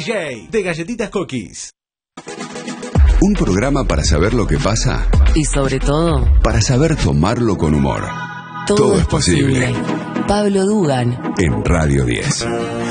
DJ de Galletitas Cookies. Un programa para saber lo que pasa y sobre todo, para saber tomarlo con humor. Todo es posible. Pablo Dugan en Radio 10.